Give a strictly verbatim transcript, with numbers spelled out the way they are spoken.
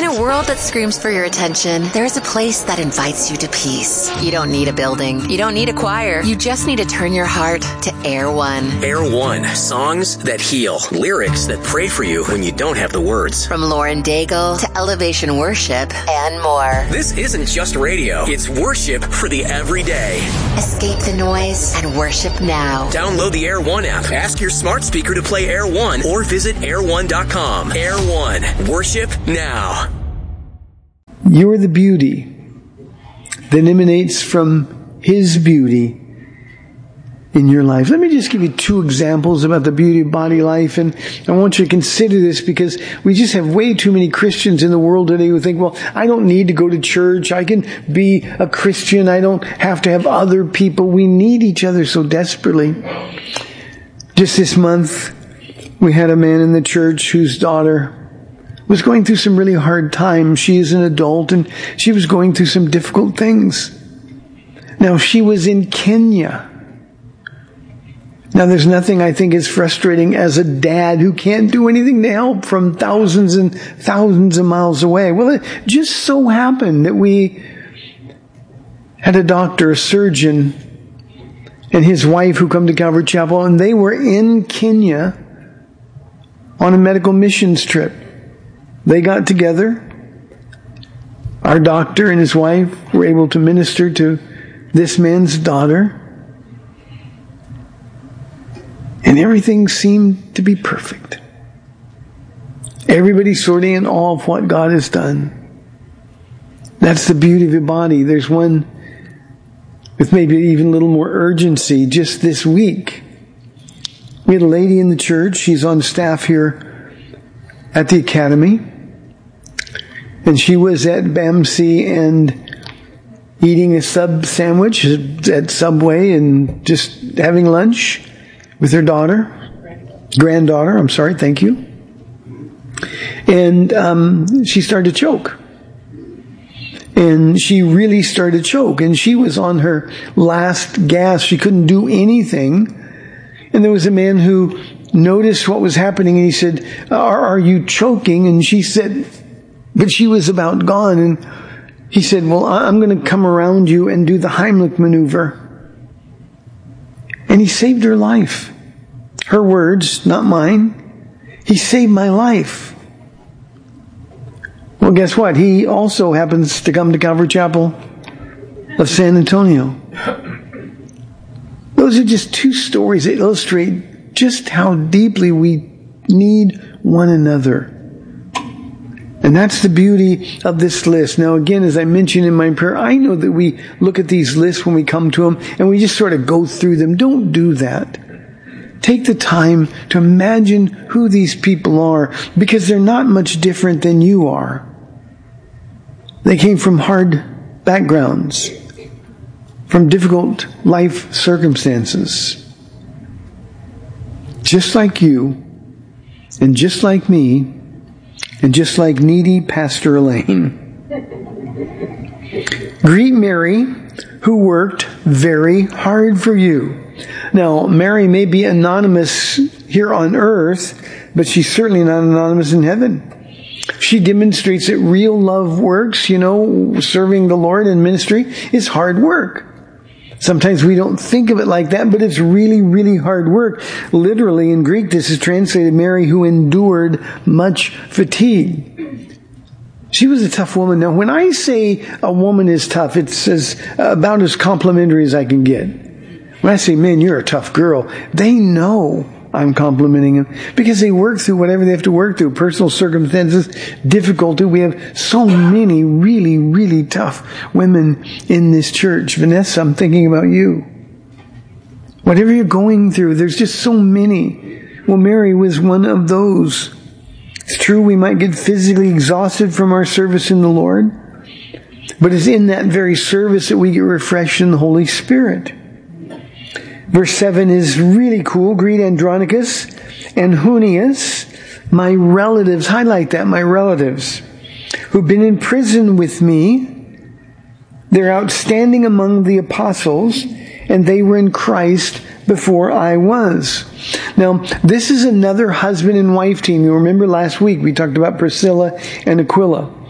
a world that screams for your attention, there is a place that invites you to peace. You don't need a building. You don't need a choir. You just need to turn your heart to Air One. Air One. Songs that heal. Lyrics that pray for you when you don't have the words. From Lauren Daigle to Elevation Worship and more. This isn't just radio. It's worship for the everyday. Escape the noise and worship now. Download the Air One app. Ask your smart speaker to play Air One or visit air one dot com. Air One. Worship now. You're the beauty that emanates from His beauty in your life. Let me just give you two examples about the beauty of body life, and I want you to consider this because we just have way too many Christians in the world today who think, well, I don't need to go to church. I can be a Christian. I don't have to have other people. We need each other so desperately. Just this month, we had a man in the church whose daughter was going through some really hard times. She is an adult and she was going through some difficult things. Now, she was in Kenya. Now, there's nothing I think as frustrating as a dad who can't do anything to help from thousands and thousands of miles away. Well, it just so happened that we had a doctor, a surgeon, and his wife who come to Calvary Chapel, and they were in Kenya on a medical missions trip. They got together. Our doctor and his wife were able to minister to this man's daughter. And everything seemed to be perfect. Everybody sort of in awe of what God has done. That's the beauty of your body. There's one with maybe even a little more urgency. Just this week, we had a lady in the church. She's on staff here at the academy. And she was at B A M C and eating a sub sandwich at Subway and just having lunch with her daughter, granddaughter, I'm sorry, thank you. And um, she started to choke. And she really started to choke. And she was on her last gasp. She couldn't do anything. And there was a man who noticed what was happening and he said, are, are you choking? And she said, but she was about gone. And he said, well, I'm going to come around you and do the Heimlich maneuver. And he saved her life. Her words, not mine. He saved my life. Well, guess what? He also happens to come to Calvary Chapel of San Antonio. Those are just two stories that illustrate just how deeply we need one another. And that's the beauty of this list. Now, again, as I mentioned in my prayer, I know that we look at these lists when we come to them and we just sort of go through them. Don't do that. Take the time to imagine who these people are because they're not much different than you are. They came from hard backgrounds, from difficult life circumstances. Just like you, and just like me, and just like needy Pastor Elaine. Greet Mary, who worked very hard for you. Now, Mary may be anonymous here on earth, but she's certainly not anonymous in heaven. She demonstrates that real love works. You know, serving the Lord in ministry is hard work. Sometimes we don't think of it like that, but it's really, really hard work. Literally, in Greek, this is translated Mary who endured much fatigue. She was a tough woman. Now, when I say a woman is tough, it's as, about as complimentary as I can get. When I say, man, you're a tough girl, they know I'm complimenting them because they work through whatever they have to work through, personal circumstances, difficulty. We have so many really, really tough women in this church. Vanessa, I'm thinking about you. Whatever you're going through, there's just so many. Well, Mary was one of those. It's true we might get physically exhausted from our service in the Lord, but it's in that very service that we get refreshed in the Holy Spirit. Verse seven is really cool. Greet Andronicus and Hunius, my relatives. Highlight that, my relatives, who've been in prison with me. They're outstanding among the apostles, and they were in Christ before I was. Now, this is another husband and wife team. You remember last week we talked about Priscilla and Aquila.